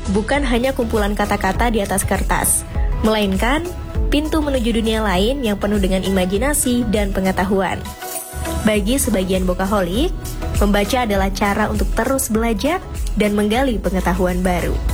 bukan hanya kumpulan kata-kata di atas kertas, melainkan pintu menuju dunia lain yang penuh dengan imajinasi dan pengetahuan. Bagi sebagian bokaholik, membaca adalah cara untuk terus belajar dan menggali pengetahuan baru.